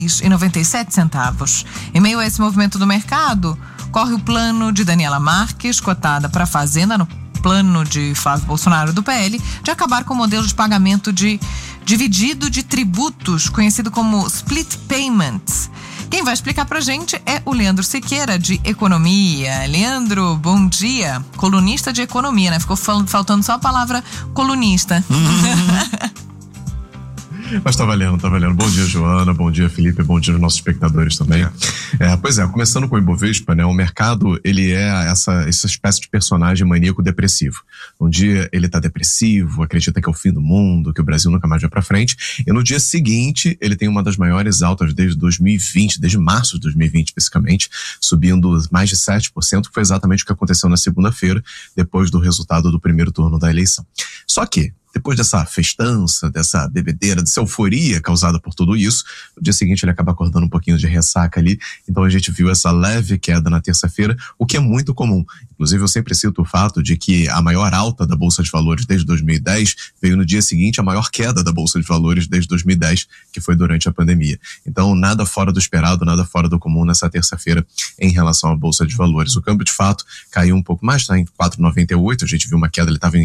R$2,97. Em meio a esse movimento do mercado, corre o plano de Daniela Marques, cotada para a Fazenda, no plano de Flávio Bolsonaro do PL, de acabar com o modelo de pagamento dividido de tributos, conhecido como split payments. Quem vai explicar pra gente é o Leandro Siqueira, de Economia. Leandro, bom dia. Colunista de Economia, né? Ficou faltando só a palavra colunista. Mas tá valendo. Bom dia, Joana, bom dia, Felipe, bom dia aos nossos espectadores também. Pois é, começando com o Ibovespa, né? O mercado, ele é essa espécie de personagem maníaco-depressivo. Um dia ele tá depressivo, acredita que é o fim do mundo, que o Brasil nunca mais vai pra frente, e no dia seguinte ele tem uma das maiores altas desde 2020, desde março de 2020 especificamente, subindo mais de 7%, que foi exatamente o que aconteceu na segunda-feira, depois do resultado do primeiro turno da eleição. Só que, depois dessa festança, dessa bebedeira, dessa euforia causada por tudo isso, no dia seguinte ele acaba acordando um pouquinho de ressaca ali, então a gente viu essa leve queda na terça-feira, o que é muito comum. Inclusive eu sempre cito o fato de que a maior alta da Bolsa de Valores desde 2010 veio no dia seguinte a maior queda da Bolsa de Valores desde 2010, que foi durante a pandemia. Então nada fora do esperado, nada fora do comum nessa terça-feira em relação à Bolsa de Valores. O câmbio de fato caiu um pouco mais, está em 4,98, a gente viu uma queda, ele estava em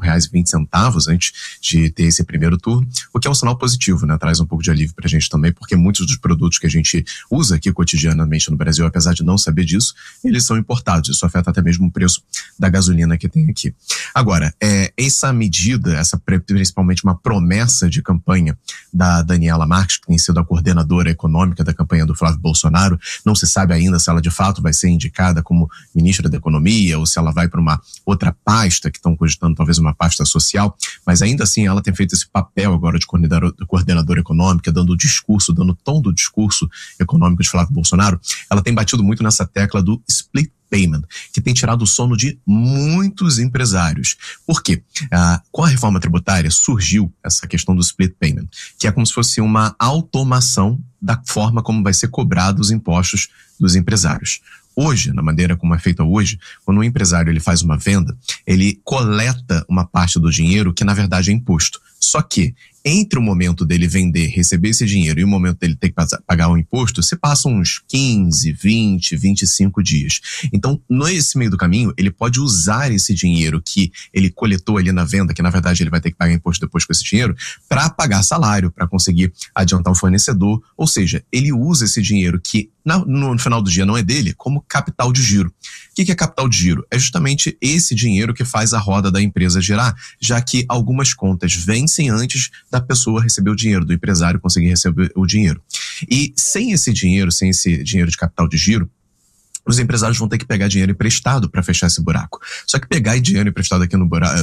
R$5,20 antes de ter esse primeiro turno, o que é um sinal positivo, né? Traz um pouco de alívio pra gente também, porque muitos dos produtos que a gente usa aqui cotidianamente no Brasil, apesar de não saber disso, eles são importados. Isso afeta até mesmo o preço da gasolina que tem aqui. Agora, essa medida, principalmente uma promessa de campanha da Daniela Marques, que tem sido a coordenadora econômica da campanha do Flávio Bolsonaro, não se sabe ainda se ela de fato vai ser indicada como ministra da Economia ou se ela vai para uma outra pasta, que estão cogitando talvez uma pasta social, mas ainda assim ela tem feito esse papel agora de coordenadora econômica, dando o discurso, dando o tom do discurso econômico de Flávio Bolsonaro. Ela tem batido muito nessa tecla do split payment, que tem tirado o sono de muitos empresários. Por quê? Com a reforma tributária surgiu essa questão do split payment, que é como se fosse uma automação da forma como vai ser cobrado os impostos dos empresários. Hoje, na maneira como é feita hoje, quando um empresário ele faz uma venda, ele coleta uma parte do dinheiro que na verdade é imposto. Só que entre o momento dele vender, receber esse dinheiro e o momento dele ter que pagar o imposto, se passam uns 15, 20, 25 dias. Então, nesse meio do caminho, ele pode usar esse dinheiro que ele coletou ali na venda, que na verdade ele vai ter que pagar imposto depois com esse dinheiro, para pagar salário, para conseguir adiantar o fornecedor. Ou seja, ele usa esse dinheiro que no final do dia não é dele, como capital de giro. O que é capital de giro? É justamente esse dinheiro que faz a roda da empresa girar, já que algumas contas vencem antes da pessoa receber o dinheiro, do empresário conseguir receber o dinheiro. E sem esse dinheiro de capital de giro, os empresários vão ter que pegar dinheiro emprestado para fechar esse buraco. Só que pegar dinheiro emprestado aqui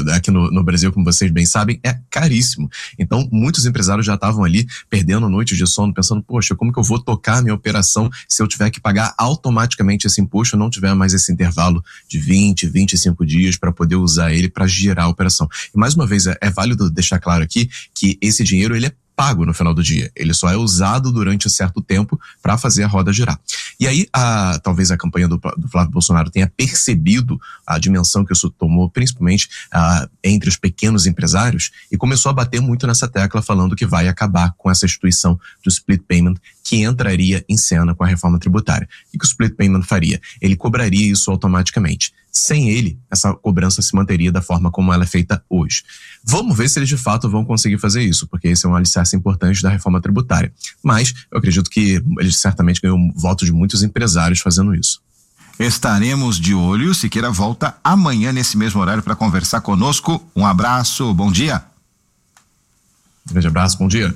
no Brasil, como vocês bem sabem, é caríssimo. Então, muitos empresários já estavam ali perdendo noites de sono, pensando, poxa, como que eu vou tocar a minha operação se eu tiver que pagar automaticamente esse imposto e não tiver mais esse intervalo de 20, 25 dias para poder usar ele para girar a operação. E mais uma vez, é válido deixar claro aqui que esse dinheiro ele é pago no final do dia. Ele só é usado durante um certo tempo para fazer a roda girar. E aí, talvez a campanha do Flávio Bolsonaro tenha percebido a dimensão que isso tomou, principalmente entre os pequenos empresários, e começou a bater muito nessa tecla, falando que vai acabar com essa instituição do split payment, que entraria em cena com a reforma tributária. O que o split payment faria? Ele cobraria isso automaticamente. Sem ele, essa cobrança se manteria da forma como ela é feita hoje. Vamos ver se eles de fato vão conseguir fazer isso, porque esse é um alicerce importante da reforma tributária. Mas eu acredito que eles certamente ganham o voto de muitos empresários fazendo isso. Estaremos de olho. Siqueira volta amanhã nesse mesmo horário para conversar conosco. Um abraço, bom dia. Um grande abraço, bom dia.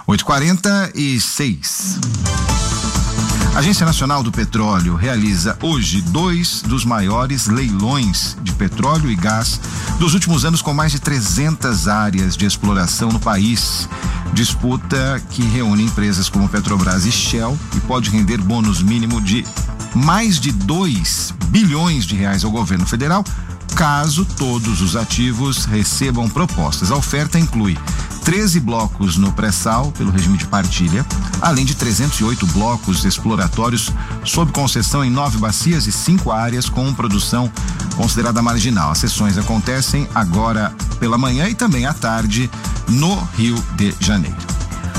8h46. A Agência Nacional do Petróleo realiza hoje 2 dos maiores leilões de petróleo e gás dos últimos anos, com mais de 300 áreas de exploração no país. Disputa que reúne empresas como Petrobras e Shell e pode render bônus mínimo de mais de 2 bilhões de reais ao governo federal, caso todos os ativos recebam propostas. A oferta inclui 13 blocos no pré-sal, pelo regime de partilha, além de 308 blocos exploratórios sob concessão em 9 bacias e 5 áreas com produção considerada marginal. As sessões acontecem agora pela manhã e também à tarde no Rio de Janeiro.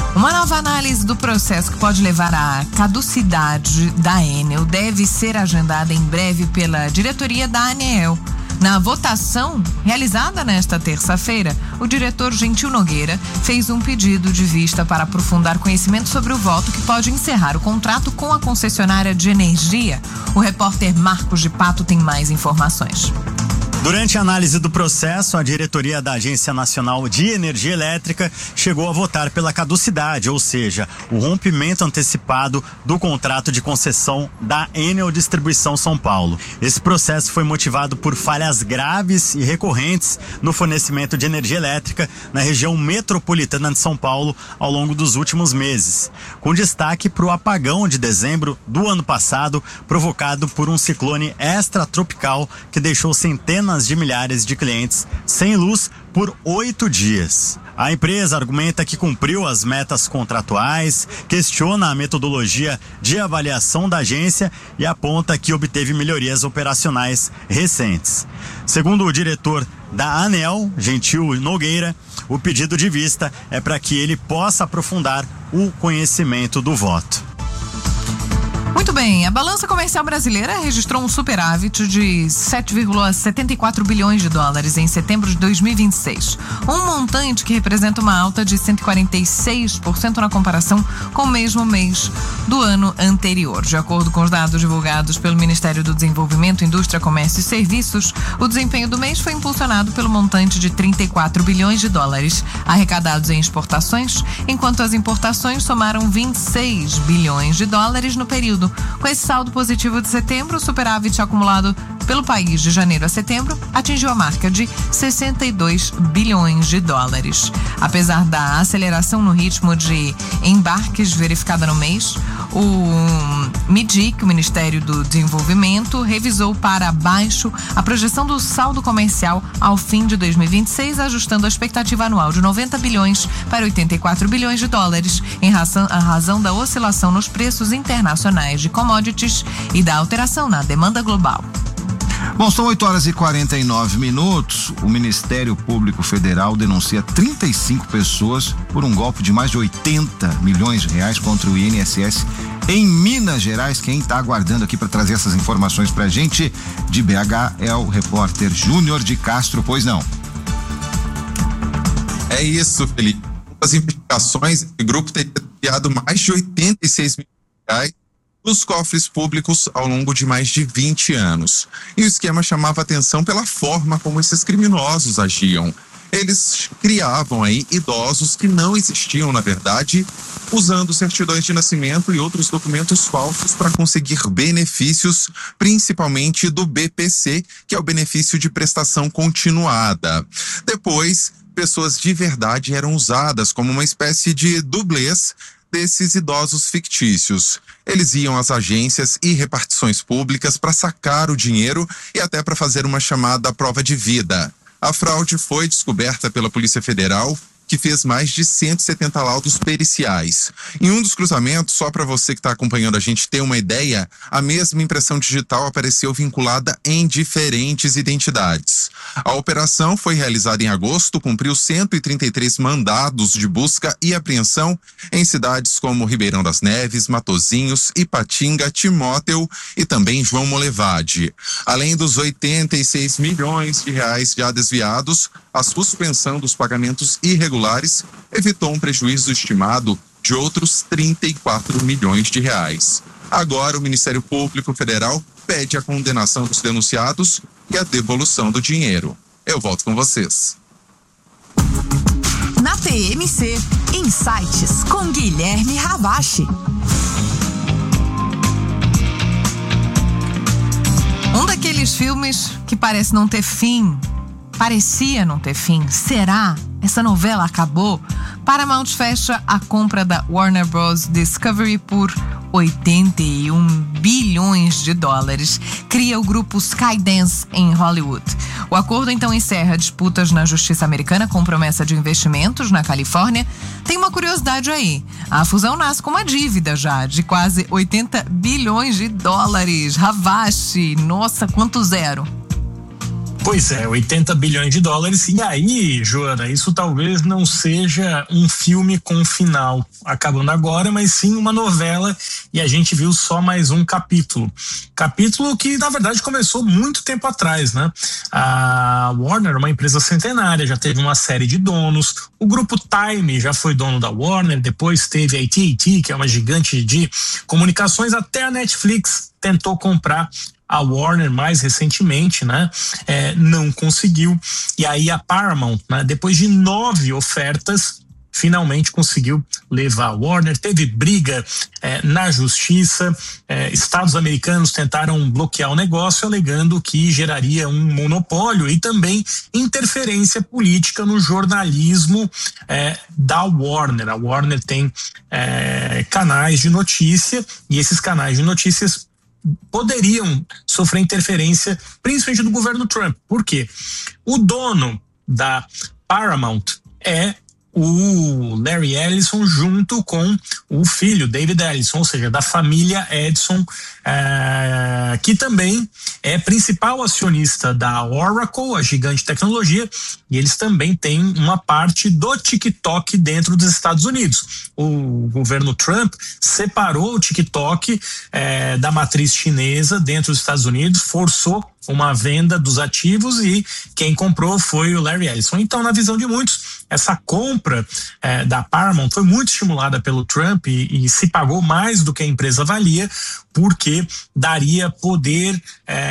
Uma nova análise do processo que pode levar à caducidade da Enel deve ser agendada em breve pela diretoria da ANEEL. Na votação realizada nesta terça-feira, o diretor Gentil Nogueira fez um pedido de vista para aprofundar conhecimento sobre o voto que pode encerrar o contrato com a concessionária de energia. O repórter Marcos de Pato tem mais informações. Durante a análise do processo, a diretoria da Agência Nacional de Energia Elétrica chegou a votar pela caducidade, ou seja, o rompimento antecipado do contrato de concessão da Enel Distribuição São Paulo. Esse processo foi motivado por falhas graves e recorrentes no fornecimento de energia elétrica na região metropolitana de São Paulo ao longo dos últimos meses, com destaque para o apagão de dezembro do ano passado, provocado por um ciclone extratropical que deixou centenas de milhares de clientes sem luz por 8 dias. A empresa argumenta que cumpriu as metas contratuais, questiona a metodologia de avaliação da agência e aponta que obteve melhorias operacionais recentes. Segundo o diretor da ANEEL, Gentil Nogueira, o pedido de vista é para que ele possa aprofundar o conhecimento do voto. Muito bem, a balança comercial brasileira registrou um superávit de 7,74 bilhões de dólares em setembro de 2026. Um montante que representa uma alta de 146% na comparação com o mesmo mês do ano anterior. De acordo com os dados divulgados pelo Ministério do Desenvolvimento, Indústria, Comércio e Serviços, o desempenho do mês foi impulsionado pelo montante de 34 bilhões de dólares arrecadados em exportações, enquanto as importações somaram 26 bilhões de dólares no período. Com esse saldo positivo de setembro, o superávit acumulado pelo país de janeiro a setembro atingiu a marca de 62 bilhões de dólares. Apesar da aceleração no ritmo de embarques verificada no mês, o MIDIC, o Ministério do Desenvolvimento, revisou para baixo a projeção do saldo comercial ao fim de 2026, ajustando a expectativa anual de 90 bilhões para 84 bilhões de dólares, em razão da oscilação nos preços internacionais de commodities e da alteração na demanda global. Bom, são 8h49. O Ministério Público Federal denuncia 35 pessoas por um golpe de mais de 80 milhões de reais contra o INSS em Minas Gerais. Quem está aguardando aqui para trazer essas informações para a gente de BH é o repórter Júnior de Castro, pois não? É isso, Felipe. As investigações, o grupo tem desviado mais de 86 milhões de reais dos cofres públicos ao longo de mais de 20 anos. E o esquema chamava atenção pela forma como esses criminosos agiam. Eles criavam aí idosos que não existiam, na verdade, usando certidões de nascimento e outros documentos falsos para conseguir benefícios, principalmente do BPC, que é o benefício de prestação continuada. Depois, pessoas de verdade eram usadas como uma espécie de dublês desses idosos fictícios. Eles iam às agências e repartições públicas para sacar o dinheiro e até para fazer uma chamada prova de vida. A fraude foi descoberta pela Polícia Federal, que fez mais de 170 laudos periciais. Em um dos cruzamentos, só para você que está acompanhando a gente ter uma ideia, a mesma impressão digital apareceu vinculada em diferentes identidades. A operação foi realizada em agosto, cumpriu 133 mandados de busca e apreensão em cidades como Ribeirão das Neves, Matozinhos, Ipatinga, Timóteo e também João Molevade. Além dos 86 milhões de reais já desviados, a suspensão dos pagamentos irregulares evitou um prejuízo estimado de outros 34 milhões de reais. Agora, o Ministério Público Federal pede a condenação dos denunciados e a devolução do dinheiro. Eu volto com vocês. Na TMC, Insights com Guilherme Ravache. Um daqueles filmes que parece não ter fim. Parecia não ter fim. Será? Essa novela acabou? Paramount fecha a compra da Warner Bros. Discovery por 81 bilhões de dólares. Cria o grupo Skydance em Hollywood. O acordo então encerra disputas na justiça americana com promessa de investimentos na Califórnia. Tem uma curiosidade aí. A fusão nasce com uma dívida já de quase 80 bilhões de dólares. Ravache, nossa, quanto zero. Pois é, 80 bilhões de dólares. E aí, Joana, isso talvez não seja um filme com final acabando agora, mas sim uma novela, e a gente viu só mais um capítulo. Capítulo que, na verdade, começou muito tempo atrás, né? A Warner é uma empresa centenária, já teve uma série de donos. O grupo Time já foi dono da Warner, depois teve a AT&T, que é uma gigante de comunicações, até a Netflix tentou comprar a Warner mais recentemente, né? Não conseguiu. E aí a Paramount, né, depois de 9 ofertas, finalmente conseguiu levar a Warner. Teve briga na justiça. Estados americanos tentaram bloquear o negócio, alegando que geraria um monopólio e também interferência política no jornalismo da Warner. A Warner tem canais de notícia, e esses canais de notícias poderiam sofrer interferência, principalmente do governo Trump. Por quê? O dono da Paramount é o Larry Ellison junto com o filho David Ellison, ou seja, da família Edison, que também é principal acionista da Oracle, a gigante de tecnologia, e eles também têm uma parte do TikTok dentro dos Estados Unidos. O governo Trump separou o TikTok da matriz chinesa dentro dos Estados Unidos, forçou uma venda dos ativos, e quem comprou foi o Larry Ellison. Então, na visão de muitos, essa compra da Paramount foi muito estimulada pelo Trump e se pagou mais do que a empresa valia, porque daria poder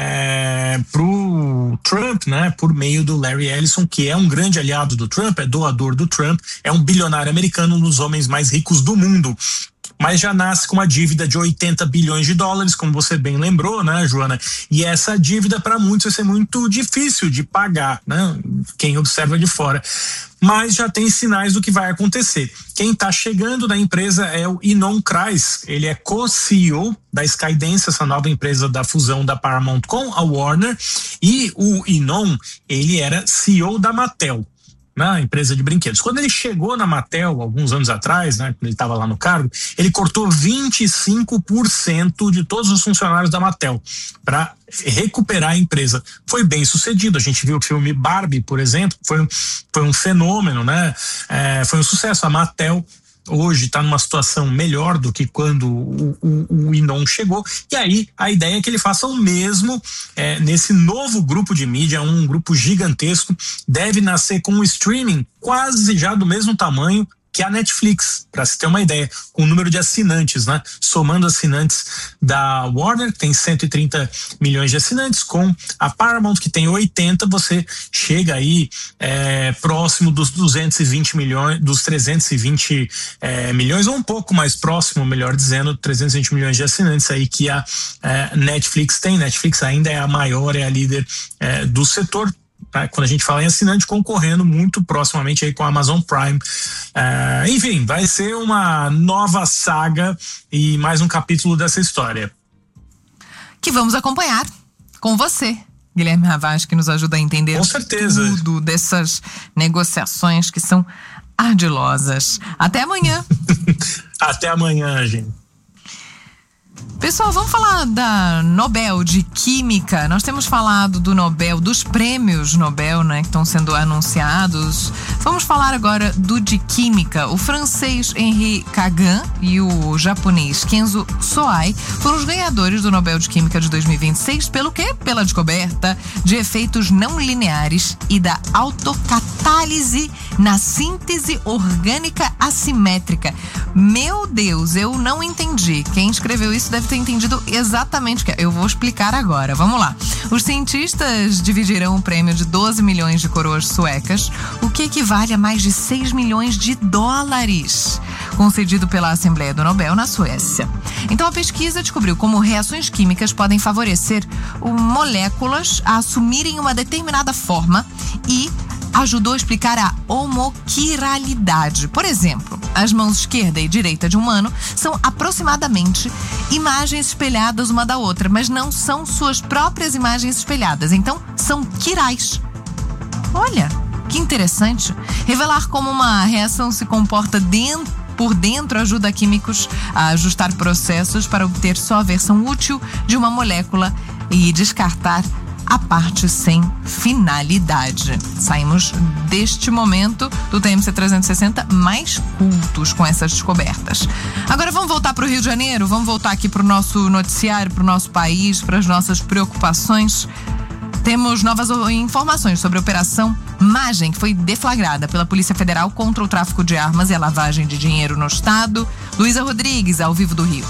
pro Trump, né, por meio do Larry Ellison, que é um grande aliado do Trump, é doador do Trump, é um bilionário americano, um dos homens mais ricos do mundo. Mas já nasce com uma dívida de 80 bilhões de dólares, como você bem lembrou, né, Joana? E essa dívida, para muitos, vai ser muito difícil de pagar, né? Quem observa de fora. Mas já tem sinais do que vai acontecer. Quem está chegando na empresa é o Ynon Kreiz. Ele é co-CEO da Skydance, essa nova empresa da fusão da Paramount com a Warner. E o Ynon, ele era CEO da Mattel, na empresa de brinquedos. Quando ele chegou na Mattel, alguns anos atrás, né, quando ele estava lá no cargo, ele cortou 25% de todos os funcionários da Mattel para recuperar a empresa. Foi bem sucedido. A gente viu o filme Barbie, por exemplo, foi um fenômeno, né? Foi um sucesso. A Mattel hoje está numa situação melhor do que quando o Ynon chegou, e aí a ideia é que ele faça o mesmo nesse novo grupo de mídia, um grupo gigantesco, deve nascer com um streaming quase já do mesmo tamanho que a Netflix, para se ter uma ideia, com o número de assinantes, né? Somando assinantes da Warner, que tem 130 milhões de assinantes, com a Paramount, que tem 80, você chega aí próximo dos 220 milhões, dos 320 milhões, ou um pouco mais próximo, melhor dizendo, 320 milhões de assinantes aí que a Netflix tem. Netflix ainda é a maior, é a líder do setor. Quando a gente fala em assinante, concorrendo muito proximamente aí com a Amazon Prime. Enfim, vai ser uma nova saga e mais um capítulo dessa história, que vamos acompanhar com você, Guilherme Ravaz, que nos ajuda a entender com certeza tudo dessas negociações que são ardilosas. Até amanhã. Até amanhã, gente. Pessoal, vamos falar da Nobel de Química. Nós temos falado do Nobel, dos prêmios Nobel, né, que estão sendo anunciados. Vamos falar agora do de Química. O francês Henri Kagan e o japonês Kenzo Soai foram os ganhadores do Nobel de Química de 2026. Pelo quê? Pela descoberta de efeitos não lineares e da autocatálise na síntese orgânica assimétrica. Meu Deus, eu não entendi. Quem escreveu isso deve ter entendido exatamente o que é. Eu vou explicar agora. Vamos lá. Os cientistas dividirão um prêmio de 12 milhões de coroas suecas, o que equivale a mais de 6 milhões de dólares, concedido pela Assembleia do Nobel na Suécia. Então a pesquisa descobriu como reações químicas podem favorecer moléculas a assumirem uma determinada forma e ajudou a explicar a homoquiralidade. Por exemplo, as mãos esquerda e direita de um humano são aproximadamente imagens espelhadas uma da outra, mas não são suas próprias imagens espelhadas, então são quirais. Olha, que interessante. Revelar como uma reação se comporta por dentro ajuda químicos a ajustar processos para obter só a versão útil de uma molécula e descartar a parte sem finalidade. Saímos deste momento do TMC 360 mais cultos com essas descobertas. Agora vamos voltar para o Rio de Janeiro, vamos voltar aqui para o nosso noticiário, para o nosso país, para as nossas preocupações. Temos novas informações sobre a Operação Magem, que foi deflagrada pela Polícia Federal contra o tráfico de armas e a lavagem de dinheiro no estado. Luísa Rodrigues, ao vivo do Rio.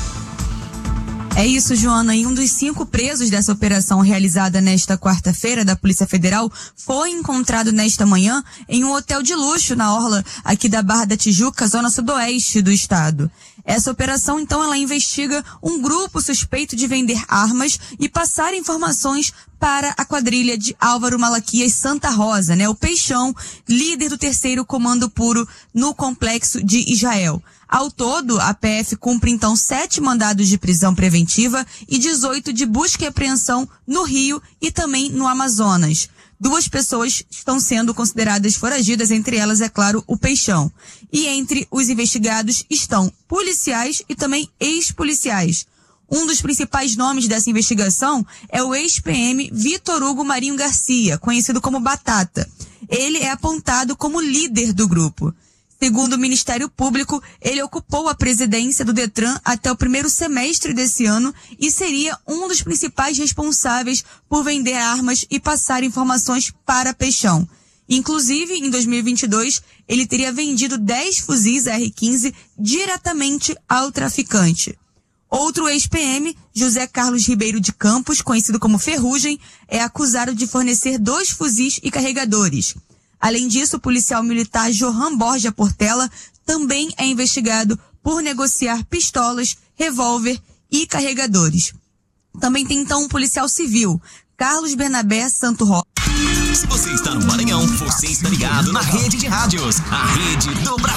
É isso, Joana. E um dos 5 presos dessa operação realizada nesta quarta-feira da Polícia Federal foi encontrado nesta manhã em um hotel de luxo na orla aqui da Barra da Tijuca, zona sudoeste do estado. Essa operação, então, ela investiga um grupo suspeito de vender armas e passar informações para a quadrilha de Álvaro Malaquias Santa Rosa, o Peixão, líder do 3º Comando Puro no Complexo de Israel. Ao todo, a PF cumpre, então, 7 mandados de prisão preventiva e 18 de busca e apreensão no Rio e também no Amazonas. 2 pessoas estão sendo consideradas foragidas, entre elas, é claro, o Peixão. E entre os investigados estão policiais e também ex-policiais. Um dos principais nomes dessa investigação é o ex-PM Vitor Hugo Marinho Garcia, conhecido como Batata. Ele é apontado como líder do grupo. Segundo o Ministério Público, ele ocupou a presidência do Detran até o 1º semestre desse ano e seria um dos principais responsáveis por vender armas e passar informações para Peixão. Inclusive, em 2022, ele teria vendido 10 fuzis AR-15 diretamente ao traficante. Outro ex-PM, José Carlos Ribeiro de Campos, conhecido como Ferrugem, é acusado de fornecer 2 fuzis e carregadores. Além disso, o policial militar Johan Borja Portela também é investigado por negociar pistolas, revólver e carregadores. Também tem, então, um policial civil, Carlos Bernabé Santo Rosa. Se você está no Maranhão, você está ligado na Rede de Rádios, a Rede do Brasil.